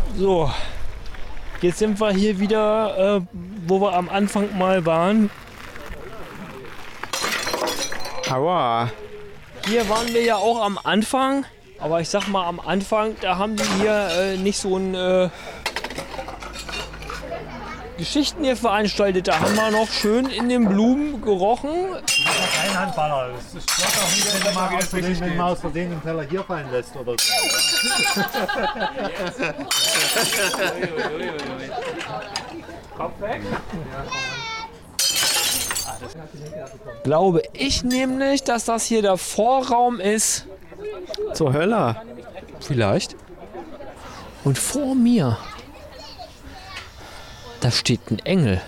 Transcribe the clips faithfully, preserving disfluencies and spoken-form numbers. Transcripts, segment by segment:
So, jetzt sind wir hier wieder, äh, wo wir am Anfang mal waren. Aua. Hier waren wir ja auch am Anfang, aber ich sag mal am Anfang, da haben die hier äh, nicht so ein äh, Geschichten hier veranstaltet. Da haben wir noch schön in den Blumen gerochen. Das ist kein Handballer. Das ist Gott auch nicht, wenn man aus Versehen, wenn man aus Versehen den Teller hier fallen lässt oder so. Kopf weg. Glaube ich nämlich, dass das hier der Vorraum ist. Zur Hölle. Vielleicht. Und vor mir, da steht ein Engel.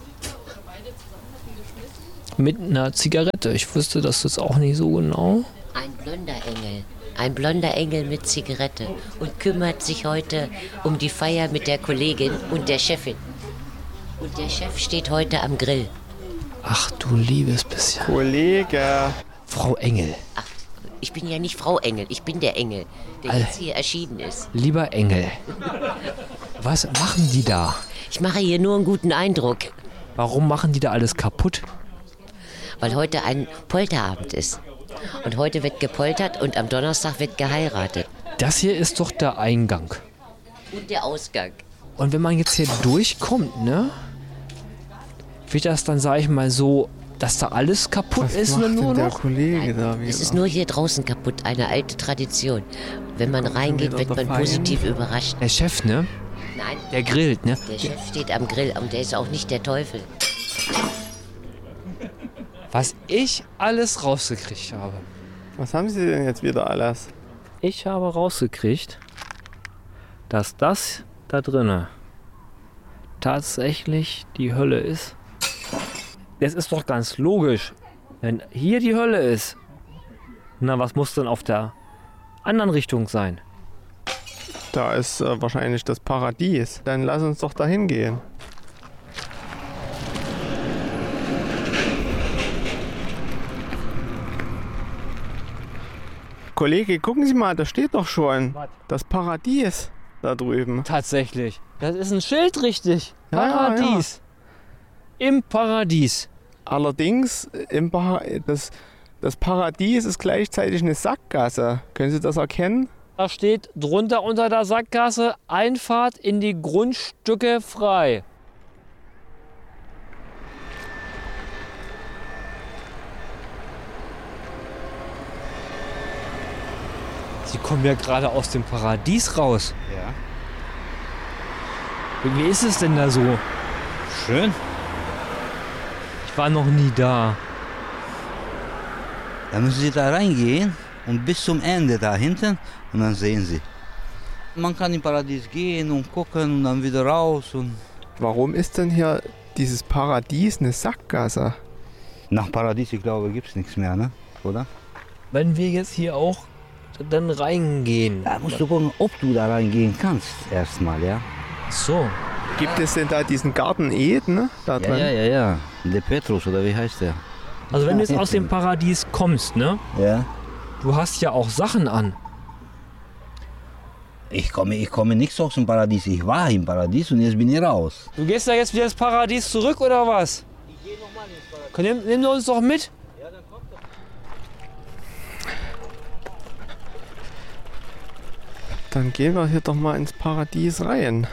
Mit einer Zigarette. Ich wusste das jetzt auch nicht so genau. Ein blonder Engel. Ein blonder Engel mit Zigarette. Und kümmert sich heute um die Feier mit der Kollegin und der Chefin. Und der Chef steht heute am Grill. Ach du liebes bisschen. Kollege. Frau Engel. Ach, ich bin ja nicht Frau Engel, ich bin der Engel, der All- jetzt hier erschienen ist. Lieber Engel. Was machen die da? Ich mache hier nur einen guten Eindruck, Warum machen die da alles kaputt? weil heute ein Polterabend ist. Und heute wird gepoltert und am Donnerstag wird geheiratet. Das hier ist doch der Eingang. Und der Ausgang. Und wenn man jetzt hier durchkommt, ne? Wird das dann, sag ich mal, so, dass da alles kaputt Was ist macht und nur denn der noch? Kollege da wieder? Es ist nur hier draußen kaputt, eine alte Tradition. Wenn man reingeht, wieder wird man der Feind. positiv überrascht. Der Chef, ne? Nein, Der grillt, ne? der Chef steht am Grill und der ist auch nicht der Teufel. Was ich alles rausgekriegt habe. Was haben Sie denn jetzt wieder alles? Ich habe rausgekriegt, dass das da drinne tatsächlich die Hölle ist. Das ist doch ganz logisch. Wenn hier die Hölle ist, na, was muss denn auf der anderen Richtung sein? Da ist äh, wahrscheinlich das Paradies. Dann lass uns doch dahin gehen. Kollege, gucken Sie mal, da steht doch schon Was? das Paradies da drüben. Tatsächlich. Das ist ein Schild, richtig. Ja, ja, Paradies. Im Paradies. Allerdings, im Par das, das Paradies ist gleichzeitig eine Sackgasse. Können Sie das erkennen? Da steht drunter unter der Sackgasse Einfahrt in die Grundstücke frei. Sie kommen ja gerade aus dem Paradies raus. Ja. Wie ist es denn da so? Schön. Ich war noch nie da. Da müssen Sie da reingehen und bis zum Ende da hinten und dann sehen Sie. Man kann im Paradies gehen und gucken und dann wieder raus. Und Warum ist denn hier dieses Paradies eine Sackgasse? nach Paradies, ich glaube, gibt es nichts mehr, ne? Oder? Wenn wir jetzt hier auch dann reingehen. Da musst du gucken, ob du da reingehen kannst erstmal, ja? So. Gibt es denn da diesen Garten Eden da Ja, drin? ja, ja, ja. Der Petrus, oder wie heißt der? Also wenn du jetzt aus dem Paradies kommst, ne? Ja. Du hast ja auch Sachen an. Ich komme, ich komme nicht aus dem Paradies. Ich war im Paradies und jetzt bin ich raus. Du gehst da jetzt wieder ins Paradies zurück oder was? Ich gehe nochmal ins Paradies. Nimm, nimm uns doch mit. Dann gehen wir hier doch mal ins Paradies rein.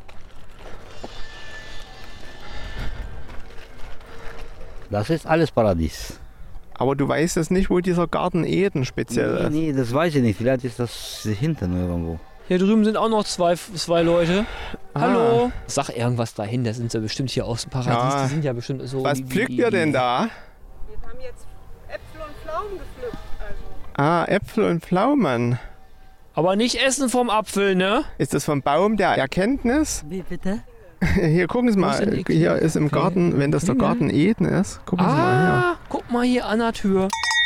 Das ist alles Paradies. Aber du weißt jetzt nicht, wo dieser Garten Eden speziell Nee, ist. nee, das weiß ich nicht. Vielleicht ist das hinten irgendwo. Hier drüben sind auch noch zwei, zwei Leute. Ah. Hallo. Sag irgendwas dahin, da sind sie bestimmt hier aus dem Paradies. Ja. Die sind ja bestimmt so. Was wie- wie- pflückt wie- ihr denn da? Wir haben jetzt Äpfel und Pflaumen gepflückt. Also. Ah, Äpfel und Pflaumen. Aber nicht essen vom Apfel, ne? Ist das vom Baum der Erkenntnis? Wie bitte? Hier, gucken Sie Wo mal. ist denn die Hier ist im Klingel? Garten, wenn das der Klingel? Garten Eden ist. Gucken Sie mal her. Ah, guck mal hier an der Tür.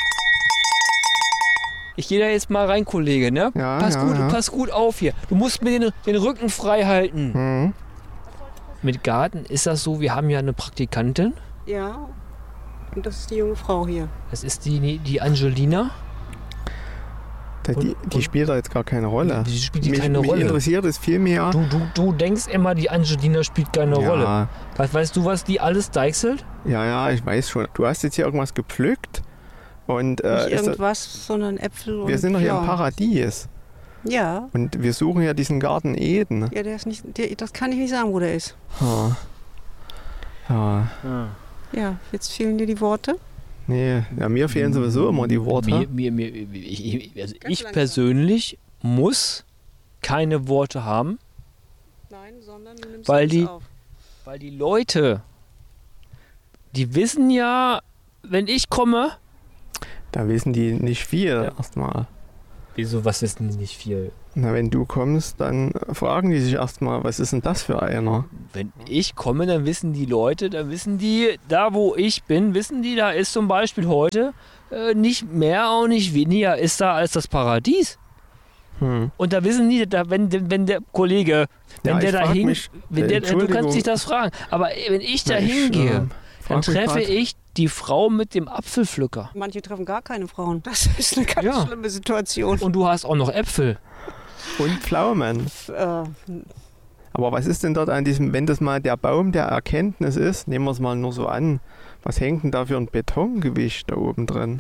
Ich gehe da jetzt mal rein, Kollege, ne? Ja, pass, ja, gut, ja. pass gut auf hier. Du musst mir den, den Rücken frei halten. Hm. Mit Garten ist das so, wir haben ja eine Praktikantin. Ja, und das ist die junge Frau hier. Das ist die, die Angelina. Da, die, die spielt da jetzt gar keine Rolle. Die spielt mich, keine mich Rolle. interessiert es viel mehr. Du, du, du denkst immer, die Angelina spielt keine ja, Rolle. Was, weißt du, was die alles deichselt? Ja, ja, ich weiß schon. Du hast jetzt hier irgendwas gepflückt. Und, äh, Nicht irgendwas, das, sondern Äpfel und wir sind doch hier ja. im Paradies. Ja. Und wir suchen ja diesen Garten Eden. Ja, der ist nicht, der, das kann ich nicht sagen, wo der ist. Ha. Ja. Ja, jetzt fehlen dir die Worte. Nee, ja, mir fehlen sowieso immer die Worte. Mir, mir, mir, ich, also ich persönlich muss keine Worte haben, Nein, sondern du nimmst weil alles die, auf. weil die Leute, die wissen ja, wenn ich komme. Da wissen die nicht viel Ja. erstmal. Wieso, was wissen die nicht viel? Na, wenn du kommst, dann fragen die sich erstmal, was ist denn das für einer? Wenn ich komme, dann wissen die Leute, dann wissen die, da wo ich bin, wissen die, da ist zum Beispiel heute äh, nicht mehr und nicht weniger ist da als das Paradies. Hm. Und da wissen die, da, wenn, wenn der Kollege, wenn Ja, der ich da frag hin, mich, wenn äh, der, du kannst Entschuldigung. dich das fragen, aber wenn ich da Na, ich, hingehe, äh, dann frag mich treffe grad. ich die Frau mit dem Apfelpflücker. Manche treffen gar keine Frauen. Das ist eine ganz Ja. schlimme Situation. Und du hast auch noch Äpfel. Und Pflaumen. Äh, Aber was ist denn dort an diesem, wenn das mal der Baum der Erkenntnis ist, nehmen wir es mal nur so an, was hängt denn da für ein Betongewicht da oben drin?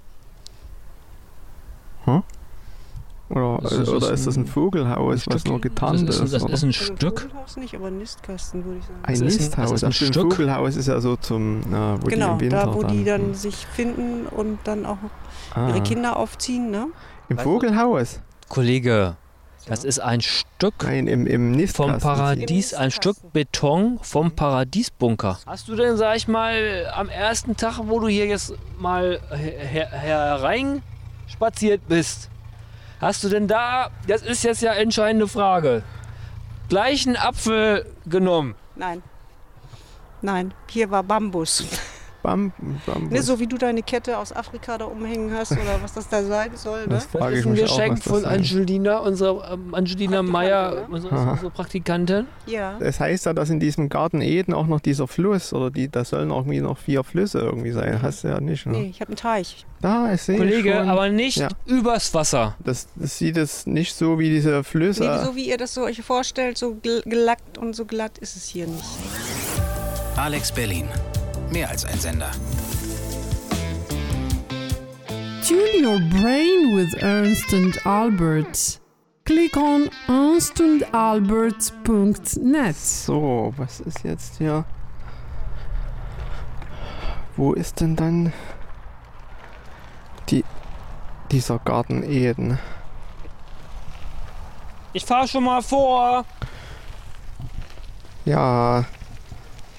Hm? Oder, Das ist- oder das ist das ein Vogelhaus, ein was Stück- nur getarnt das ist? ist, das oder? ist ein also Stück. Vogelhaus nicht, aber ein Nistkasten, würde ich sagen. Ein das ist ein- das Nisthaus. ist ein Ach, ein Stück. Vogelhaus ist ja so zum, na, wo Genau, die im Winter da wo die dann hm. sich finden und dann auch Ah, ihre Kinder aufziehen, ne? Im Vogelhaus? Kollege, das ist ein Stück Nein, im, im Nistkasten. vom Paradies, ein Stück Beton vom Paradiesbunker. Hast du denn, sag ich mal, am ersten Tag, wo du hier jetzt mal her herein spaziert bist, hast du denn da, das ist jetzt ja entscheidende Frage, gleich einen Apfel genommen? Nein. Nein, hier war Bambus. Bam, Bambus. Ne, so wie du deine Kette aus Afrika da umhängen hast oder was das da sein soll. Ne? Das Das frage ist ich ein mich auch, Geschenk was das von sein- Angelina, unserer ähm, Angelina Praktikantin, Meyer, ne? unsere, Aha. unsere Praktikantin. Ja. Es heißt ja, dass in diesem Garten Eden auch noch dieser Fluss, oder die, da sollen auch irgendwie noch vier Flüsse irgendwie sein. Hast du ja nicht, ne? Nee, ich habe einen Teich. Da, ich sehe Kollege, schon. aber nicht Ja. übers Wasser. Das, das sieht es nicht so wie diese Flüsse. Nee, so wie ihr das so euch vorstellt, so gl- gelackt und so glatt ist es hier nicht. Alex Berlin. Mehr als ein Sender. Tune your brain with Ernst and Albert. Click on ernst and albert dot net. So, was ist jetzt hier? Wo ist denn dann die, dieser Garten Eden? Ich fahr schon mal vor. Ja,